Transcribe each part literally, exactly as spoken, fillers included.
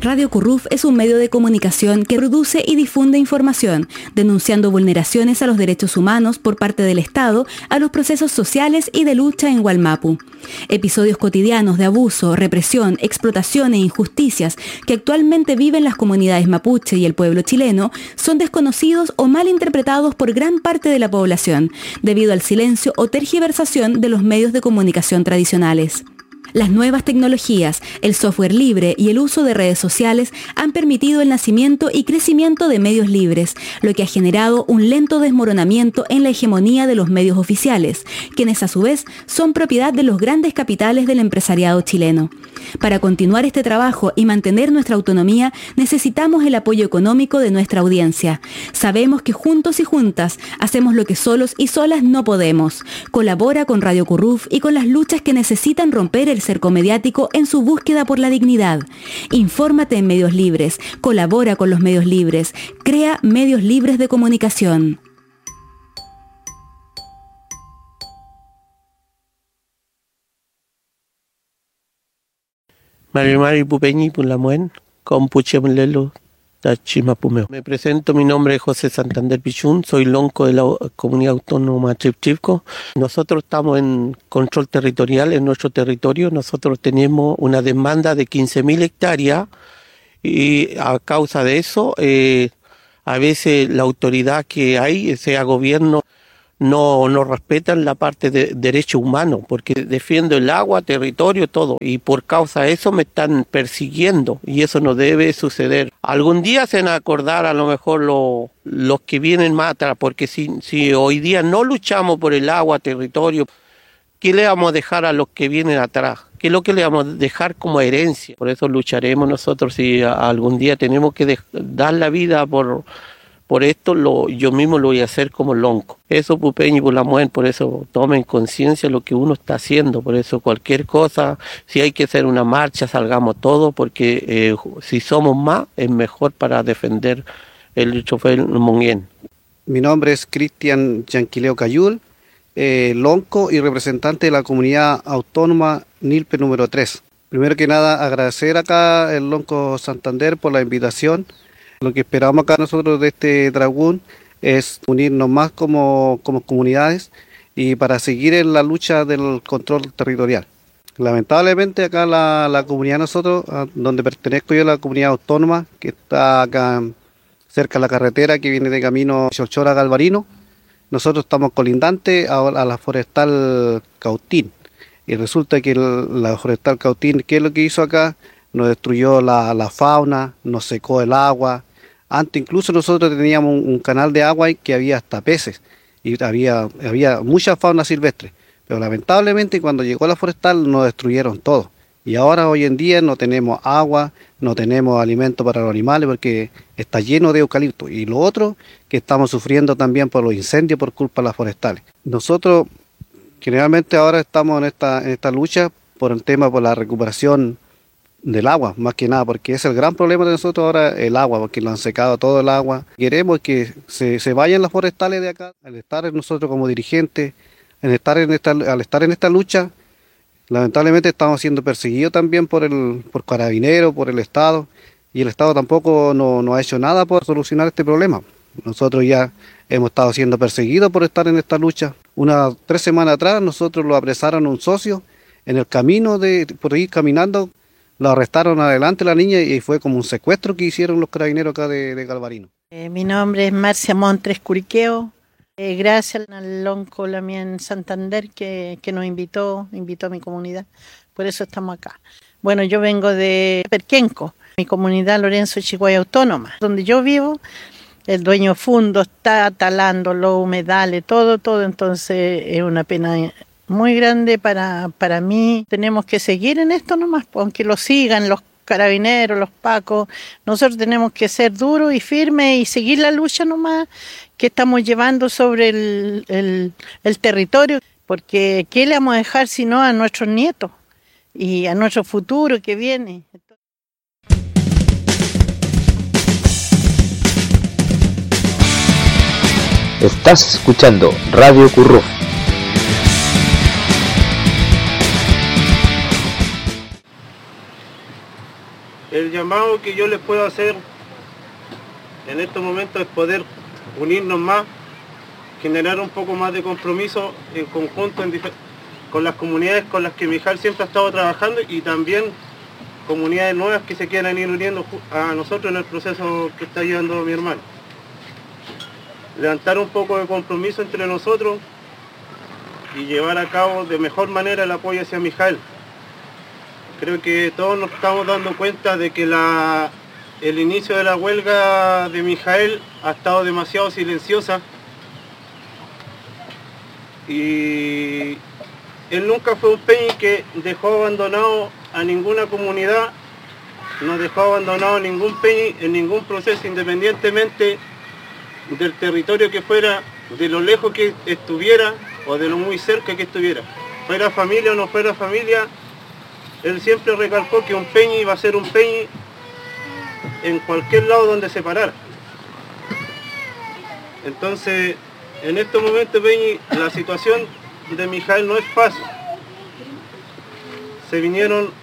Radio Curruf es un medio de comunicación que produce y difunde información, denunciando vulneraciones a los derechos humanos por parte del Estado a los procesos sociales y de lucha en Wallmapu. Episodios cotidianos de abuso, represión, explotación e injusticias que actualmente viven las comunidades mapuche y el pueblo chileno son desconocidos o mal interpretados por gran parte de la población, debido al silencio o tergiversación de los medios de comunicación tradicionales. Las nuevas tecnologías, el software libre y el uso de redes sociales han permitido el nacimiento y crecimiento de medios libres, lo que ha generado un lento desmoronamiento en la hegemonía de los medios oficiales, quienes a su vez son propiedad de los grandes capitales del empresariado chileno. Para continuar este trabajo y mantener nuestra autonomía, necesitamos el apoyo económico de nuestra audiencia. Sabemos que juntos y juntas hacemos lo que solos y solas no podemos. Colabora con Radio Curruf y con las luchas que necesitan romper el cerco mediático en su búsqueda por la dignidad. Infórmate en medios libres, colabora con los medios libres, crea medios libres de comunicación. Mari Mari Pupeñi Pulamuen, Compuchemlelo, Tachimapumeo. Me presento, mi nombre es José Santander Pichún, soy lonco de la Comunidad Autónoma Chipchipco. Nosotros estamos en control territorial en nuestro territorio. Nosotros tenemos una demanda de quince mil hectáreas y a causa de eso, eh, a veces la autoridad que hay, sea gobierno, no, no respetan la parte de derechos humanos, porque defiendo el agua, territorio, todo, y por causa de eso me están persiguiendo, y eso no debe suceder. Algún día se van a acordar a lo mejor lo, los que vienen más atrás, porque si, si hoy día no luchamos por el agua, territorio, ¿qué le vamos a dejar a los que vienen atrás? ¿Qué es lo que le vamos a dejar como herencia? Por eso lucharemos nosotros, si algún día tenemos que de, dar la vida por... Por esto lo, yo mismo lo voy a hacer como lonco. Eso, Pupeñi y Pulamuen, por eso tomen conciencia de lo que uno está haciendo. Por eso cualquier cosa, si hay que hacer una marcha, salgamos todos, porque eh, si somos más, es mejor para defender el chofer Monguén. Mi nombre es Cristian Yanquileo Cayul, eh, lonco y representante de la Comunidad Autónoma Nilpe número tres. Primero que nada, agradecer acá el lonco Santander por la invitación. Lo que esperamos acá nosotros de este Dragún es unirnos más como, como comunidades y para seguir en la lucha del control territorial. Lamentablemente acá la, la comunidad nosotros, donde pertenezco yo, la comunidad autónoma, que está acá cerca de la carretera que viene de camino Cholchora a Galvarino, nosotros estamos colindantes a, a la forestal Cautín. Y resulta que el, la forestal Cautín, ¿qué es lo que hizo acá? Nos destruyó la, la fauna, nos secó el agua. Antes incluso nosotros teníamos un, un canal de agua que había hasta peces y había, había mucha fauna silvestre. Pero lamentablemente cuando llegó la forestal nos destruyeron todo. Y ahora hoy en día no tenemos agua, no tenemos alimento para los animales porque está lleno de eucalipto. Y lo otro, que estamos sufriendo también por los incendios por culpa de las forestales. Nosotros generalmente ahora estamos en esta, en esta lucha por el tema, por la recuperación del agua, más que nada, porque es el gran problema de nosotros ahora, el agua, porque lo han secado todo el agua. Queremos que se, se vayan las forestales de acá. Al estar nosotros como dirigentes, al estar en esta, al estar en esta lucha, lamentablemente estamos siendo perseguidos también por el por Carabineros, por el Estado, y el Estado tampoco no, no ha hecho nada por solucionar este problema. Nosotros ya hemos estado siendo perseguidos por estar en esta lucha. Unas tres semanas atrás nosotros lo apresaron un socio en el camino de por ir caminando. Lo arrestaron adelante la niña y fue como un secuestro que hicieron los carabineros acá de, de Galvarino. Eh, mi nombre es Marcia Montres Curiqueo. Eh, gracias al lonco Lamien Santander que, que nos invitó, invitó a mi comunidad. Por eso estamos acá. Bueno, yo vengo de Perquenco, mi comunidad Lorenzo Chihuahua Autónoma. Donde yo vivo, el dueño fundo está talando los humedales, todo, todo. Entonces es una pena muy grande para, para mí. Tenemos que seguir en esto nomás, aunque lo sigan los carabineros, los pacos. Nosotros tenemos que ser duros y firmes y seguir la lucha nomás que estamos llevando sobre el, el, el territorio, porque ¿qué le vamos a dejar sino a nuestros nietos y a nuestro futuro que viene? Estás escuchando Radio Curruf. El llamado que yo les puedo hacer en estos momentos es poder unirnos más, generar un poco más de compromiso en conjunto en con las comunidades con las que Mijael siempre ha estado trabajando y también comunidades nuevas que se quieran ir uniendo a nosotros en el proceso que está llevando mi hermano. Levantar un poco de compromiso entre nosotros y llevar a cabo de mejor manera el apoyo hacia Mijael. Creo que todos nos estamos dando cuenta de que la, el inicio de la huelga de Mijael ha estado demasiado silenciosa y él nunca fue un peñi que dejó abandonado a ninguna comunidad, no dejó abandonado a ningún peñi en ningún proceso, independientemente del territorio que fuera, de lo lejos que estuviera o de lo muy cerca que estuviera. Fuera familia o no fuera familia, él siempre recalcó que un peñi iba a ser un peñi en cualquier lado donde se parara. Entonces, en estos momentos, peñi, la situación de Mijael no es fácil. Se vinieron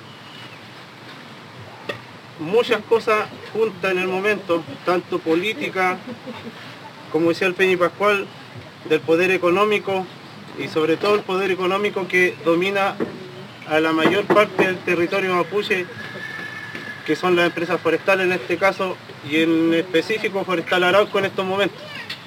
muchas cosas juntas en el momento, tanto política, como decía el Peñi Pascual, del poder económico y sobre todo el poder económico que domina a la mayor parte del territorio mapuche, que son las empresas forestales en este caso, y en específico Forestal Arauco en estos momentos.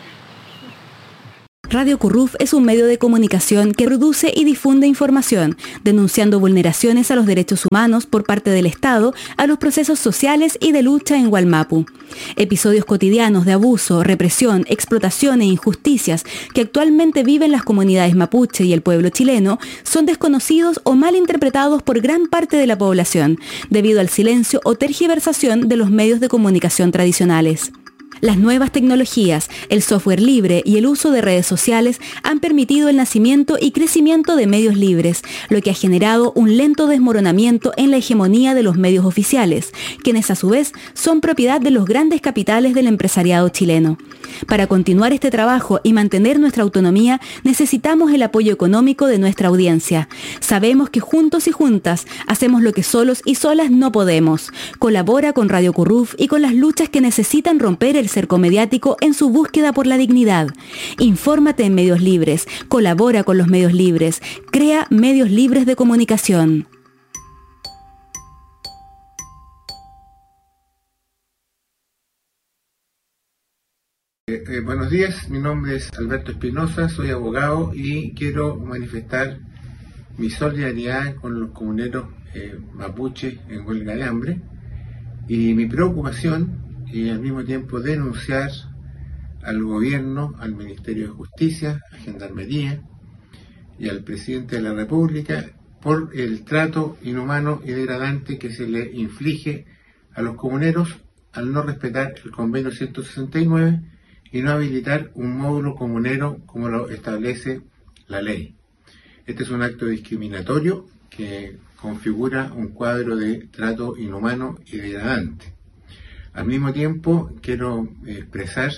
Radio Curruf es un medio de comunicación que produce y difunde información, denunciando vulneraciones a los derechos humanos por parte del Estado a los procesos sociales y de lucha en Wallmapu. Episodios cotidianos de abuso, represión, explotación e injusticias que actualmente viven las comunidades mapuche y el pueblo chileno son desconocidos o mal interpretados por gran parte de la población, debido al silencio o tergiversación de los medios de comunicación tradicionales. Las nuevas tecnologías, el software libre y el uso de redes sociales han permitido el nacimiento y crecimiento de medios libres, lo que ha generado un lento desmoronamiento en la hegemonía de los medios oficiales, quienes a su vez son propiedad de los grandes capitales del empresariado chileno. Para continuar este trabajo y mantener nuestra autonomía, necesitamos el apoyo económico de nuestra audiencia. Sabemos que juntos y juntas hacemos lo que solos y solas no podemos. Colabora con Radio Curruf y con las luchas que necesitan romper el cerco mediático en su búsqueda por la dignidad. Infórmate en medios libres, colabora con los medios libres, crea medios libres de comunicación. Eh, eh, buenos días, mi nombre es Alberto Espinosa, soy abogado y quiero manifestar mi solidaridad con los comuneros eh, mapuches en huelga de hambre y mi preocupación y al mismo tiempo denunciar al gobierno, al Ministerio de Justicia, a Gendarmería y al presidente de la República por el trato inhumano y degradante que se le inflige a los comuneros al no respetar el convenio ciento sesenta y nueve y no habilitar un módulo comunero como lo establece la ley. Este es un acto discriminatorio que configura un cuadro de trato inhumano y degradante. Al mismo tiempo, quiero expresar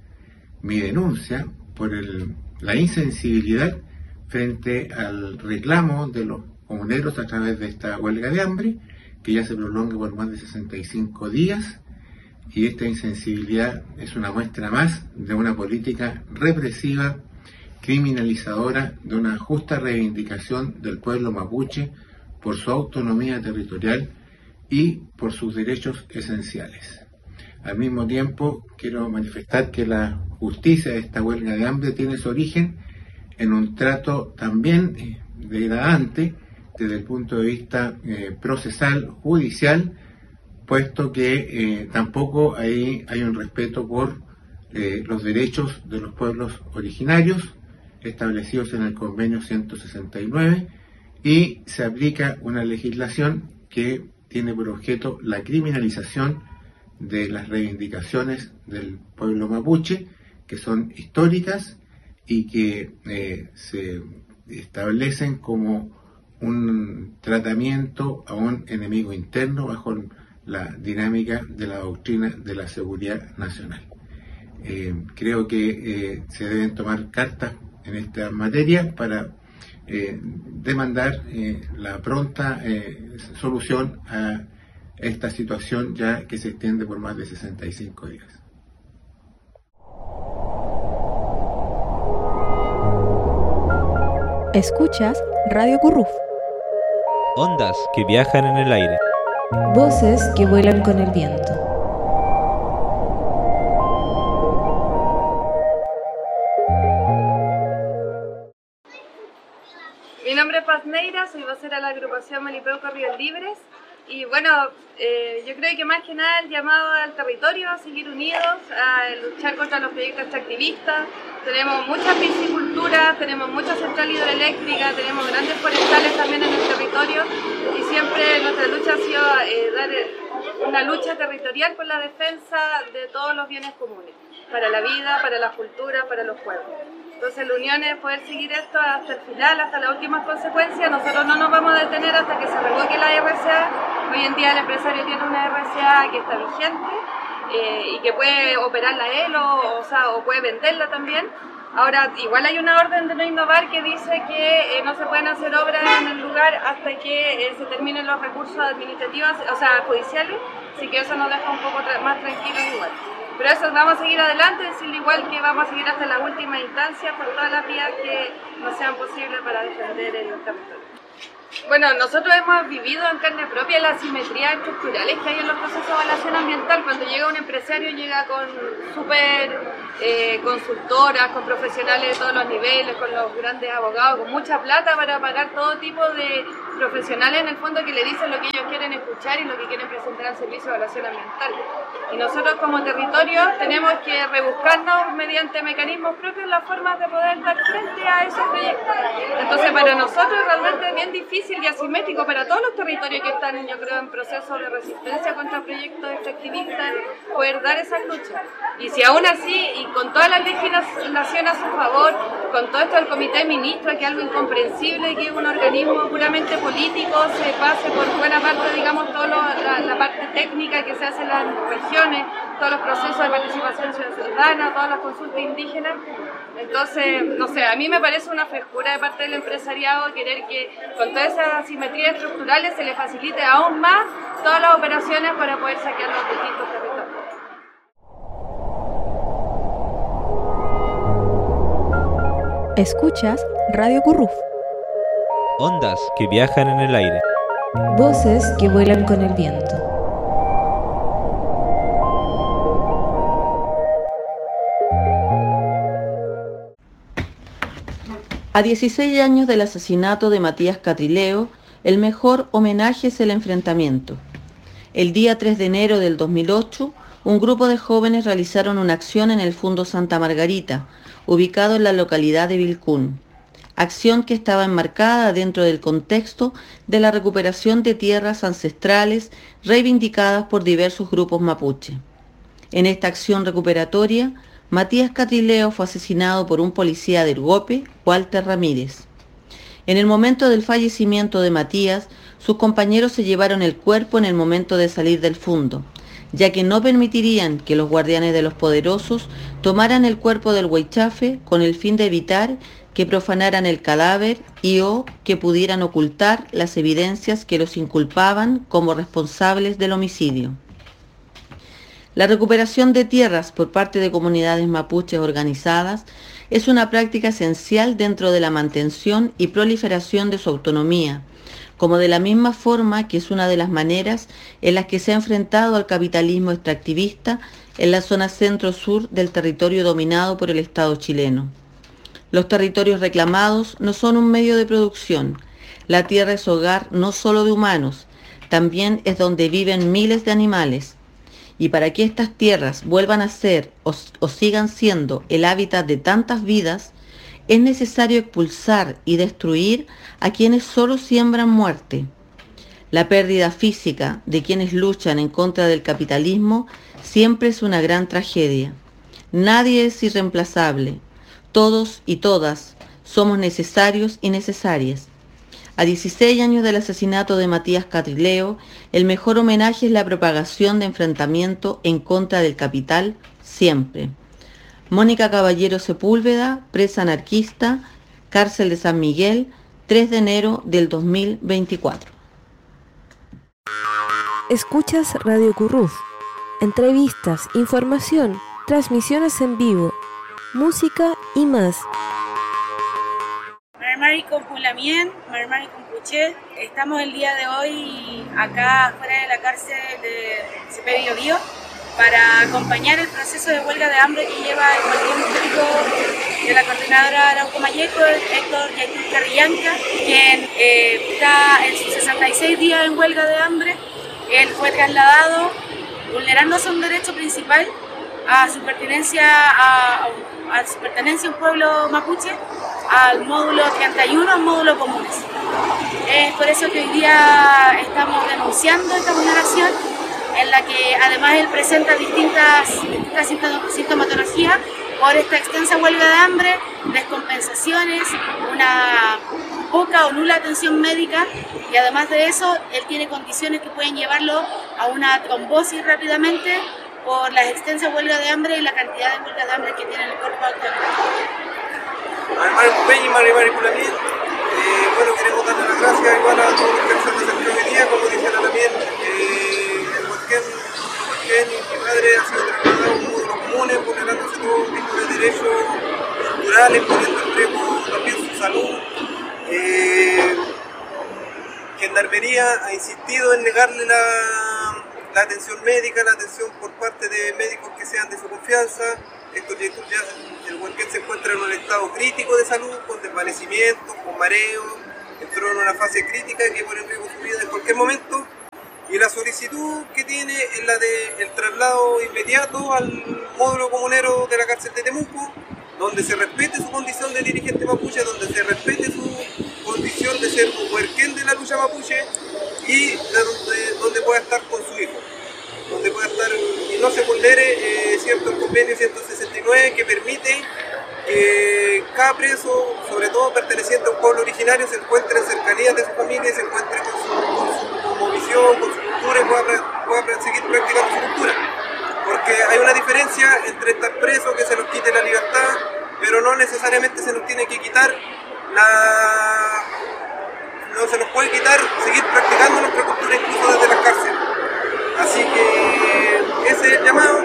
mi denuncia por el, la insensibilidad frente al reclamo de los comuneros a través de esta huelga de hambre, que ya se prolonga por más de sesenta y cinco días, y esta insensibilidad es una muestra más de una política represiva, criminalizadora, de una justa reivindicación del pueblo mapuche por su autonomía territorial y por sus derechos esenciales. Al mismo tiempo, quiero manifestar que la justicia de esta huelga de hambre tiene su origen en un trato también degradante desde el punto de vista eh, procesal, judicial, puesto que eh, tampoco ahí hay un respeto por eh, los derechos de los pueblos originarios establecidos en el convenio ciento sesenta y nueve y se aplica una legislación que tiene por objeto la criminalización de las reivindicaciones del pueblo mapuche, que son históricas y que eh, se establecen como un tratamiento a un enemigo interno bajo la dinámica de la doctrina de la seguridad nacional. Eh, creo que eh, se deben tomar cartas en esta materia para eh, demandar eh, la pronta eh, solución a esta situación ya que se extiende por más de sesenta y cinco días. Escuchas Radio Curruf. Ondas que viajan en el aire. Voces que vuelan con el viento. Mi nombre es Paz Neira, soy vocera de la agrupación Melipeuco Ríos Libres y bueno, eh, yo creo que más que nada el llamado al territorio a seguir unidos, a luchar contra los proyectos extractivistas. Tenemos mucha piscicultura, tenemos mucha central hidroeléctrica, tenemos grandes forestales también en el territorio y siempre nuestra lucha ha sido eh, dar una lucha territorial por la defensa de todos los bienes comunes, para la vida, para la cultura, para los pueblos. Entonces la unión es poder seguir esto hasta el final, hasta las últimas consecuencias. Nosotros no nos vamos a detener hasta que se revoque la R C A. Hoy en día el empresario tiene una R C A que está vigente eh, y que puede operarla él o, o, sea, o puede venderla también. Ahora, igual hay una orden de no innovar que dice que eh, no se pueden hacer obras en el lugar hasta que eh, se terminen los recursos administrativos, o sea, judiciales, así que eso nos deja un poco tra- más tranquilos igual. Pero eso, vamos a seguir adelante, decirle igual que vamos a seguir hasta la última instancia por todas las vías que nos sean posibles para defender el territorio. Bueno, nosotros hemos vivido en carne propia las asimetrías estructurales que hay en los procesos de evaluación ambiental. Cuando llega un empresario, llega con súper eh, consultoras, con profesionales de todos los niveles, con los grandes abogados, con mucha plata para pagar todo tipo de profesionales en el fondo que le dicen lo que ellos quieren escuchar y lo que quieren presentar al servicio de evaluación ambiental. Y nosotros como territorio tenemos que rebuscarnos mediante mecanismos propios las formas de poder dar frente a esos proyectos. Entonces para nosotros realmente es bien difícil y asimétrico para todos los territorios que están, yo creo, en proceso de resistencia contra proyectos extractivistas, poder dar esa lucha. Y si aún así, y con toda la legislación a su favor, con todo esto del Comité de Ministros, que es algo incomprensible, que es un organismo puramente político, se pase por buena parte, digamos, toda la, la parte técnica que se hace en las regiones, todos los procesos de participación ciudadana, todas las consultas indígenas. Entonces, no sé, a mí me parece una frescura de parte del empresariado querer que con todas esas asimetrías estructurales se le facilite aún más todas las operaciones para poder saquear los distintos territorios. Escuchas Radio Curruf. Ondas que viajan en el aire. Voces que vuelan con el viento. A dieciséis años del asesinato de Matías Catrileo, el mejor homenaje es el enfrentamiento. El día tres de enero del dos mil ocho, un grupo de jóvenes realizaron una acción en el Fundo Santa Margarita, ubicado en la localidad de Vilcún. Acción que estaba enmarcada dentro del contexto de la recuperación de tierras ancestrales reivindicadas por diversos grupos mapuche. En esta acción recuperatoria, Matías Catrileo fue asesinado por un policía de Ergope, Walter Ramírez. En el momento del fallecimiento de Matías, sus compañeros se llevaron el cuerpo en el momento de salir del fundo, ya que no permitirían que los guardianes de los poderosos tomaran el cuerpo del Huaychafe con el fin de evitar que profanaran el cadáver y o que pudieran ocultar las evidencias que los inculpaban como responsables del homicidio. La recuperación de tierras por parte de comunidades mapuches organizadas es una práctica esencial dentro de la mantención y proliferación de su autonomía, como de la misma forma que es una de las maneras en las que se ha enfrentado al capitalismo extractivista en la zona centro-sur del territorio dominado por el Estado chileno. Los territorios reclamados no son un medio de producción. La tierra es hogar no solo de humanos, también es donde viven miles de animales. Y para que estas tierras vuelvan a ser o, o sigan siendo el hábitat de tantas vidas, es necesario expulsar y destruir a quienes solo siembran muerte. La pérdida física de quienes luchan en contra del capitalismo siempre es una gran tragedia. Nadie es irreemplazable. Todos y todas somos necesarios y necesarias. A dieciséis años del asesinato de Matías Catrileo, el mejor homenaje es la propagación de enfrentamiento en contra del capital siempre. Mónica Caballero Sepúlveda, presa anarquista, cárcel de San Miguel, tres de enero del dos mil veinticuatro. Escuchas Radio Curruf. Entrevistas, información, transmisiones en vivo, música y más. Marmari con Pulamien, Marmari con Puché. Estamos el día de hoy acá fuera de la cárcel de C P Bio Bio para acompañar el proceso de huelga de hambre que lleva el partido político de la coordinadora Arauco Mayeco, Héctor Yaitul Carrillanca, quien eh, está en sus sesenta y seis días en huelga de hambre. Él fue trasladado vulnerándose un derecho principal a su pertenencia a, a su pertenencia a un pueblo mapuche, al módulo treinta y uno, módulo comunes. Es por eso que hoy día estamos denunciando esta vulneración, en la que además él presenta distintas, distintas sintomatologías por esta extensa huelga de hambre, descompensaciones, una poca o nula atención médica, y además de eso él tiene condiciones que pueden llevarlo a una trombosis rápidamente por las extensas huelgas de hambre y la cantidad de huelgas de hambre que tiene el cuerpo actualmente. Marmari Peñi, Marmari Pulamien, eh, bueno, queremos darle las gracias igual a todos los que se han acercado hoy día, como dice la también, eh, el Huasquén y mi madre ha sido trasladado a un módulo común, vulnerándose todo tipo de derechos culturales, poniendo en riesgo también su salud. Eh, Gendarmería ha insistido en negarle la, la atención médica, la atención por parte de médicos que sean de su confianza. Héctor Yaitul ya, el Huasquén se encuentra en un estado crítico de salud, con desvanecimiento, con mareo, entró en una fase crítica que pone en riesgo su vida en cualquier momento. Y la solicitud que tiene es la del traslado inmediato al módulo comunero de la cárcel de Temuco, donde se respete su condición de dirigente mapuche, donde se respete su condición de ser un huerquén de la lucha mapuche y de donde, donde pueda estar con su hijo, donde pueda estar y no se vulnere eh, cierto el convenio ciento sesenta y nueve que permite que cada preso, sobre todo perteneciente a un pueblo originario, se encuentre en cercanía de su familia y se encuentre con su, con su cosmovisión, con su cultura y pueda, pueda seguir practicando su cultura. Porque hay una diferencia entre estar preso, que se nos quite la libertad, pero no necesariamente se nos tiene que quitar la... no se nos puede quitar seguir practicando nuestra cultura incluso desde las cárceles. Así que ese es el llamado.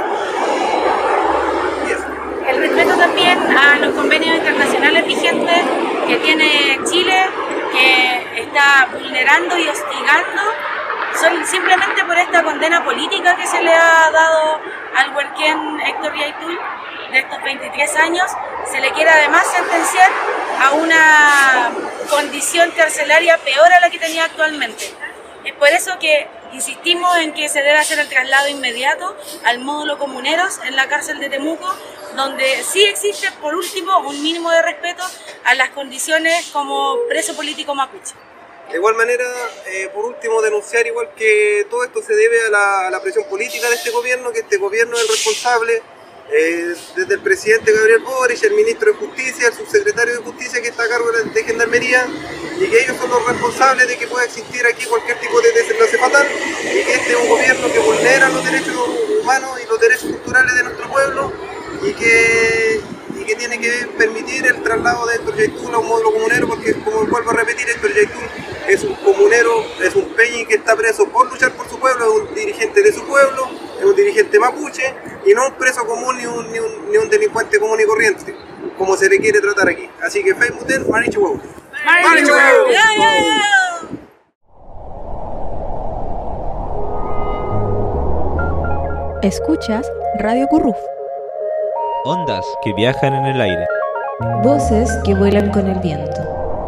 Y eso. El respeto también a los convenios internacionales vigentes que tiene Chile, que está vulnerando y hostigando son simplemente por esta condena política que se le ha dado al huerquén Héctor Yaitul de estos veintitrés años. Se le quiere además sentenciar a una condición carcelaria peor a la que tenía actualmente. Es por eso que insistimos en que se debe hacer el traslado inmediato al módulo comuneros en la cárcel de Temuco, donde sí existe, por último, un mínimo de respeto a las condiciones como preso político mapuche. De igual manera, eh, por último, denunciar igual que todo esto se debe a la, a la presión política de este gobierno, que este gobierno es el responsable, eh, desde el presidente Gabriel Boric, el ministro de Justicia, el subsecretario de Justicia que está a cargo de, de Gendarmería, y que ellos son los responsables de que pueda existir aquí cualquier tipo de desenlace fatal, y que este es un gobierno que vulnera los derechos humanos y los derechos culturales de nuestro pueblo, y que... y que tiene que permitir el traslado de Héctor Yaitul a un módulo comunero, porque, como vuelvo a repetir, Héctor Yaitul es un comunero, es un peñi que está preso por luchar por su pueblo, es un dirigente de su pueblo, es un dirigente mapuche, y no un preso común ni un, ni un, ni un delincuente común y corriente, como se le quiere tratar aquí. Así que Fey Muten, Marichuau. Marichuau. Escuchas Radio Curruf. Ondas que viajan en el aire. Voces que vuelan con el viento.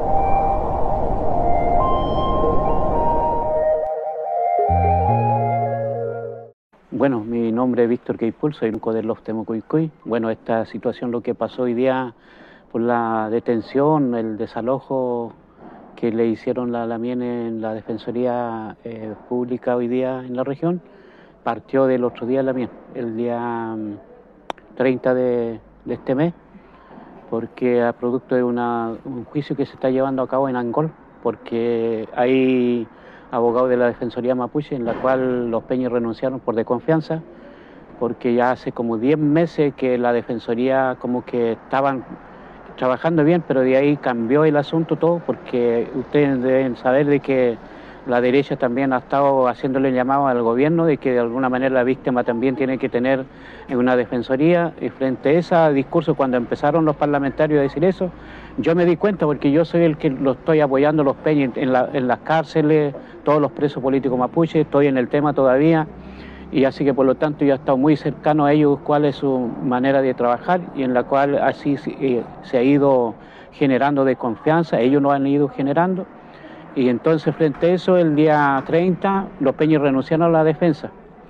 Bueno, mi nombre es Víctor Keipul, soy un de los Temucuicuy. Bueno, esta situación, lo que pasó hoy día por la detención, el desalojo que le hicieron a la Lamien en la Defensoría eh, Pública hoy día en la región, partió del otro día Lamien, el día treinta de, de este mes, porque a producto de una, un juicio que se está llevando a cabo en Angol, porque hay abogados de la Defensoría Mapuche en la cual los peños renunciaron por desconfianza, porque ya hace como diez meses que la Defensoría como que estaban trabajando bien, pero de ahí cambió el asunto todo, porque ustedes deben saber de que la derecha también ha estado haciéndole llamado al gobierno de que de alguna manera la víctima también tiene que tener una defensoría. Y frente a ese discurso, cuando empezaron los parlamentarios a decir eso, yo me di cuenta, porque yo soy el que lo estoy apoyando los peñas en, la, en las cárceles, todos los presos políticos mapuches, estoy en el tema todavía, y así que por lo tanto yo he estado muy cercano a ellos cuál es su manera de trabajar, y en la cual así eh, se ha ido generando desconfianza, ellos nos han ido generando. Y entonces frente a eso, el día treinta, los peñis renunciaron a la defensa.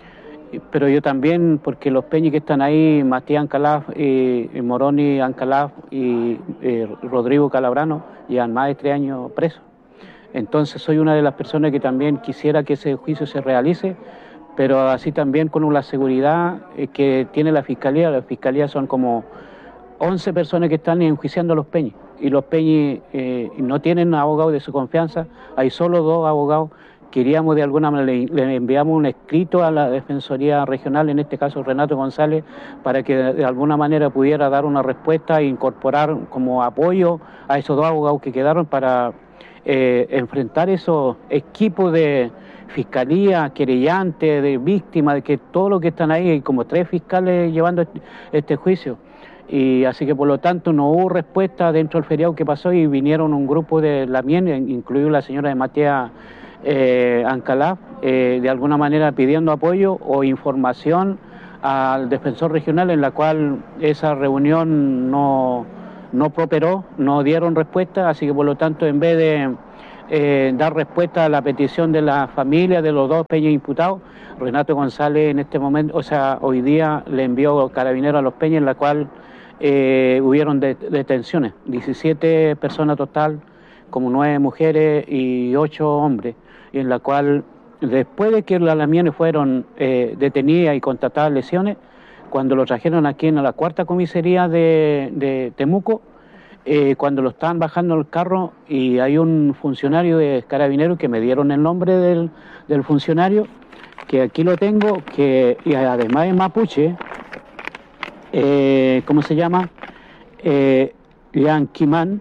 Pero yo también, porque los peñis que están ahí, Matías Ancalaf, eh, Moroni Ancalaf y eh, Rodrigo Calabrano, llevan más de tres años presos. Entonces soy una de las personas que también quisiera que ese juicio se realice, pero así también con la seguridad eh, que tiene la Fiscalía. La Fiscalía son como once personas que están enjuiciando a los peñis. Y los peñis eh, no tienen abogados de su confianza, hay solo dos abogados. Queríamos de alguna manera, le, le enviamos un escrito a la Defensoría Regional, en este caso Renato González, para que de, de alguna manera pudiera dar una respuesta e incorporar como apoyo a esos dos abogados que quedaron para eh, enfrentar esos equipos de fiscalía, querellantes, de víctimas, de que todo lo que están ahí, hay como tres fiscales llevando este, este juicio. Y así que por lo tanto no hubo respuesta dentro del feriado que pasó, y vinieron un grupo de la M I E N, incluido la señora de Matías eh, Ancalaf, eh, de alguna manera pidiendo apoyo o información al defensor regional, en la cual esa reunión no, no prosperó, no dieron respuesta. Así que por lo tanto, en vez de eh, dar respuesta a la petición de la familia de los dos peñas imputados, Renato González en este momento, o sea, hoy día le envió carabinero a los peñas, en la cual Eh, hubieron de, detenciones, diecisiete personas total, como nueve mujeres y ocho hombres, y en la cual después de que las lamienes fueron eh, detenidas y constatadas lesiones, cuando lo trajeron aquí en la cuarta comisaría de, de Temuco, eh, cuando lo estaban bajando el carro, y hay un funcionario de carabineros que me dieron el nombre del, del funcionario, que aquí lo tengo, que y además es mapuche. Eh, ¿Cómo se llama? Eh, Lian Kimán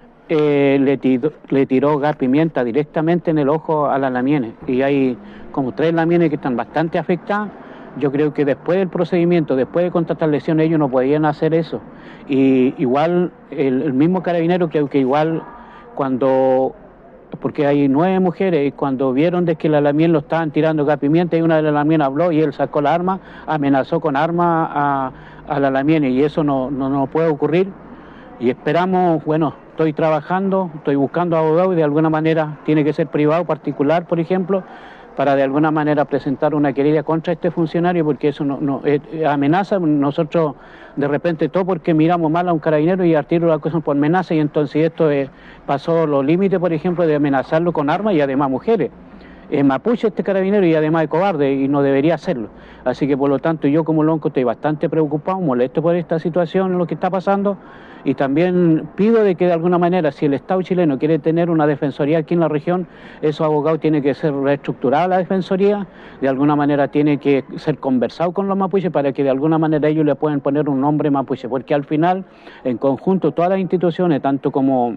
eh, le, tiró, le tiró gas pimienta directamente en el ojo a las lamienes, y hay como tres lamienes que están bastante afectadas. Yo creo que después del procedimiento, después de contratar lesiones, ellos no podían hacer eso. Y igual el, el mismo carabinero, creo que igual cuando, porque hay nueve mujeres, y cuando vieron de que la lamien lo estaban tirando gas pimienta, y una de las lamienes habló y él sacó la arma, amenazó con arma a a la lamienes, y eso no, no, no puede ocurrir. Y esperamos, bueno, estoy trabajando, estoy buscando abogados, y de alguna manera tiene que ser privado, particular, por ejemplo, para de alguna manera presentar una querella contra este funcionario, porque eso no, no eh, amenaza. Nosotros de repente todo porque miramos mal a un carabinero y al tiro la cosa por amenaza, y entonces esto eh, pasó los límites, por ejemplo, de amenazarlo con armas, y además mujeres. Es mapuche este carabinero, y además de cobarde, y no debería hacerlo. Así que por lo tanto yo como lonco estoy bastante preocupado, molesto por esta situación, lo que está pasando, y también pido de que de alguna manera, si el Estado chileno quiere tener una defensoría aquí en la región, esos abogados tienen que ser reestructurada la defensoría, de alguna manera tiene que ser conversado con los mapuches para que de alguna manera ellos le puedan poner un nombre mapuche, porque al final, en conjunto, todas las instituciones, tanto como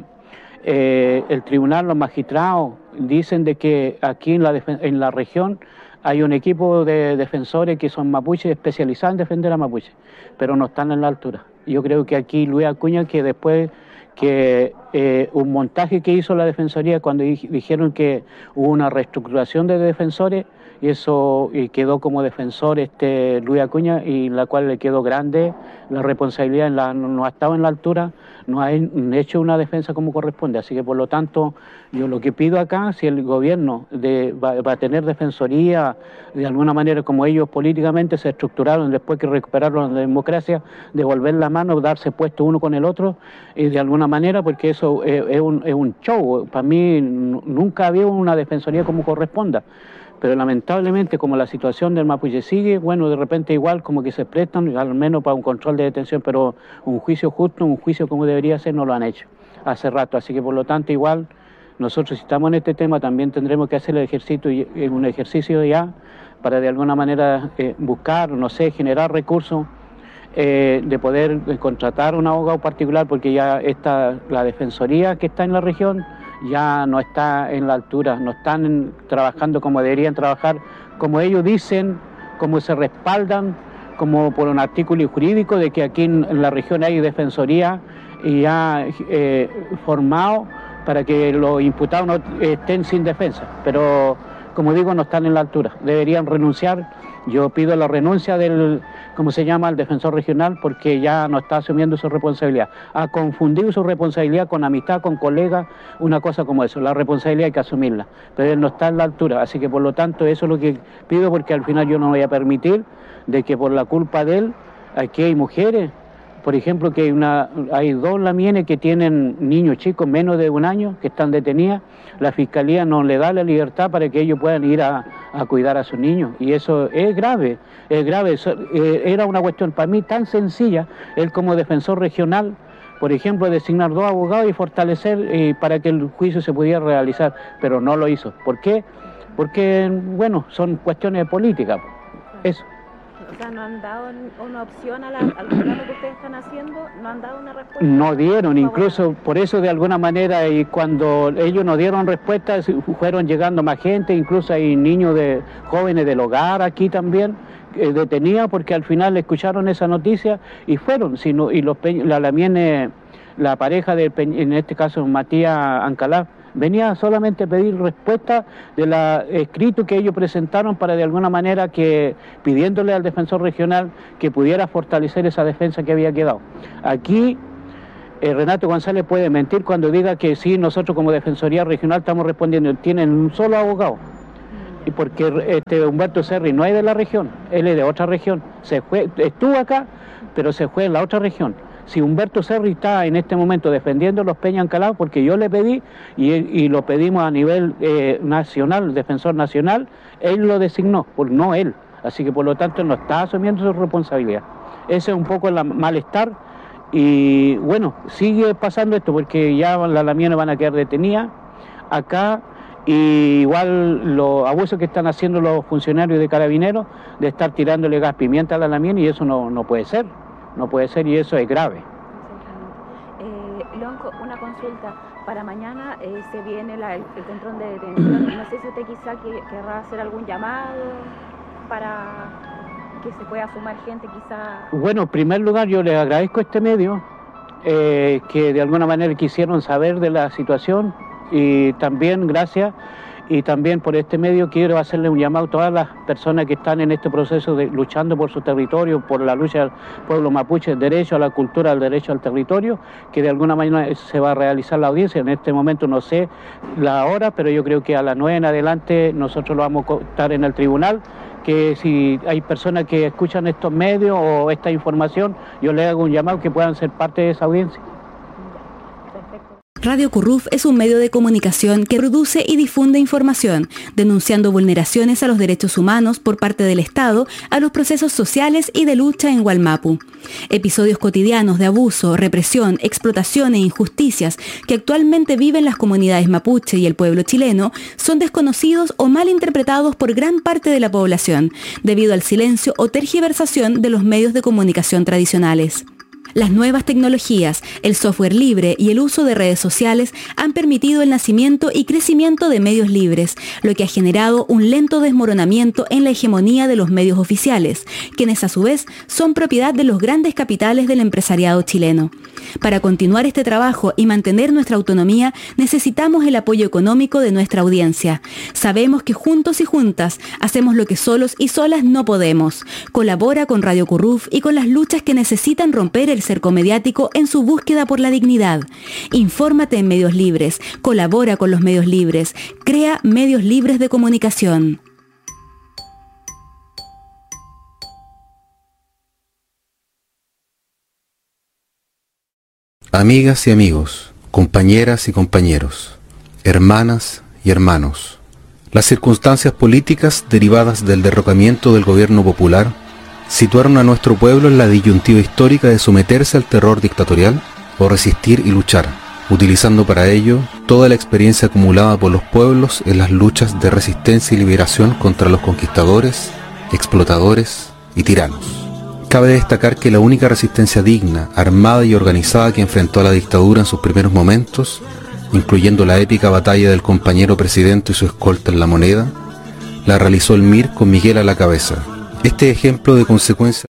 Eh, el tribunal, los magistrados, dicen de que aquí en la, en la región hay un equipo de defensores que son mapuches especializados en defender a mapuches, pero no están en la altura. Yo creo que aquí Luis Acuña, que después que eh, un montaje que hizo la Defensoría cuando di dijeron que hubo una reestructuración de defensores, y eso y quedó como defensor este Luis Acuña, y la cual le quedó grande la responsabilidad, en la, no ha estado en la altura, no ha hecho una defensa como corresponde. Así que por lo tanto yo lo que pido acá, si el gobierno de, va, va a tener defensoría de alguna manera, como ellos políticamente se estructuraron después que recuperaron la democracia, devolver la mano, darse puesto uno con el otro, y de alguna manera, porque eso es, es, un, es un show. Para mí nunca había una defensoría como corresponda. Pero lamentablemente, como la situación del mapuche sigue, bueno, de repente igual como que se prestan, al menos para un control de detención, pero un juicio justo, un juicio como debería ser, no lo han hecho hace rato. Así que por lo tanto igual, nosotros si estamos en este tema también tendremos que hacer el ejercicio, un ejercicio ya para de alguna manera eh, buscar, no sé, generar recursos, eh, de poder contratar un abogado particular, porque ya está la defensoría que está en la región, ya no está en la altura, no están trabajando como deberían trabajar, como ellos dicen, como se respaldan, como por un artículo jurídico de que aquí en, en la región hay defensoría y ya eh, formado para que los imputados no estén sin defensa, pero como digo, no están en la altura, deberían renunciar. Yo pido la renuncia del, ¿cómo se llama?, el defensor regional, porque ya no está asumiendo su responsabilidad. Ha confundido su responsabilidad con amistad, con colegas, una cosa como eso. La responsabilidad hay que asumirla, pero él no está en la altura, así que por lo tanto eso es lo que pido, porque al final yo no voy a permitir de que por la culpa de él, aquí hay mujeres, por ejemplo, que hay, una, hay dos lamienes que tienen niños chicos menos de un año que están detenidas. La Fiscalía no le da la libertad para que ellos puedan ir a, a cuidar a sus niños. Y eso es grave, es grave. Eso, eh, era una cuestión para mí tan sencilla, él como defensor regional, por ejemplo, designar dos abogados y fortalecer eh, para que el juicio se pudiera realizar, pero no lo hizo. ¿Por qué? Porque, bueno, son cuestiones de política. Eso. O sea, ¿no han dado una opción a la, al reclamo que ustedes están haciendo? ¿No han dado una respuesta? No dieron, incluso por eso de alguna manera, y cuando ellos no dieron respuesta, fueron llegando más gente, incluso hay niños de jóvenes del hogar aquí también, eh, detenidos, porque al final escucharon esa noticia y fueron, sino, y los la Lamiene, la pareja de, en este caso Matías Ancalá, venía solamente a pedir respuesta de la escrito que ellos presentaron para de alguna manera que pidiéndole al defensor regional que pudiera fortalecer esa defensa que había quedado. Aquí eh, Renato González puede mentir cuando diga que sí, nosotros como Defensoría Regional estamos respondiendo, tienen un solo abogado. Y porque este Humberto Serri no es de la región, él es de otra región, se fue, estuvo acá, pero se fue en la otra región. Si Humberto Serri está en este momento defendiendo los Peña Ancalá, porque yo le pedí, y, y lo pedimos a nivel eh, nacional, defensor nacional, él lo designó, por, no él. Así que por lo tanto no está asumiendo su responsabilidad. Ese es un poco el malestar, y bueno, sigue pasando esto, porque ya las lamienes van a quedar detenidas acá, y igual los abusos que están haciendo los funcionarios de Carabineros, de estar tirándole gas pimienta a la lamien, y eso no, no puede ser. No puede ser y eso es grave. Eh, Lonco, una consulta. Para mañana eh, se viene la, el, el control de detención. No sé si usted quizá que, querrá hacer algún llamado para que se pueda sumar gente quizá. Bueno, en primer lugar yo les agradezco a este medio eh, que de alguna manera quisieron saber de la situación, y también gracias. Y también por este medio quiero hacerle un llamado a todas las personas que están en este proceso de luchando por su territorio, por la lucha del pueblo mapuche, el derecho a la cultura, el derecho al territorio, que de alguna manera se va a realizar la audiencia. En este momento no sé la hora, pero yo creo que a las nueve en adelante nosotros lo vamos a estar en el tribunal, que si hay personas que escuchan estos medios o esta información, yo les hago un llamado que puedan ser parte de esa audiencia. Radio Curruf es un medio de comunicación que produce y difunde información, denunciando vulneraciones a los derechos humanos por parte del Estado a los procesos sociales y de lucha en Wallmapu. Episodios cotidianos de abuso, represión, explotación e injusticias que actualmente viven las comunidades mapuche y el pueblo chileno son desconocidos o mal interpretados por gran parte de la población, debido al silencio o tergiversación de los medios de comunicación tradicionales. Las nuevas tecnologías, el software libre y el uso de redes sociales han permitido el nacimiento y crecimiento de medios libres, lo que ha generado un lento desmoronamiento en la hegemonía de los medios oficiales, quienes a su vez son propiedad de los grandes capitales del empresariado chileno. Para continuar este trabajo y mantener nuestra autonomía, necesitamos el apoyo económico de nuestra audiencia. Sabemos que juntos y juntas hacemos lo que solos y solas no podemos. Colabora con Radio Curruf y con las luchas que necesitan romper el cerco mediático en su búsqueda por la dignidad. Infórmate en medios libres, colabora con los medios libres, crea medios libres de comunicación. Amigas y amigos, compañeras y compañeros, hermanas y hermanos, las circunstancias políticas derivadas del derrocamiento del gobierno popular situaron a nuestro pueblo en la disyuntiva histórica de someterse al terror dictatorial o resistir y luchar, utilizando para ello toda la experiencia acumulada por los pueblos en las luchas de resistencia y liberación contra los conquistadores, explotadores y tiranos. Cabe destacar que la única resistencia digna, armada y organizada que enfrentó a la dictadura en sus primeros momentos incluyendo la épica batalla del compañero presidente y su escolta en La Moneda, la realizó el M I R con Miguel a la cabeza. Este ejemplo de consecuencia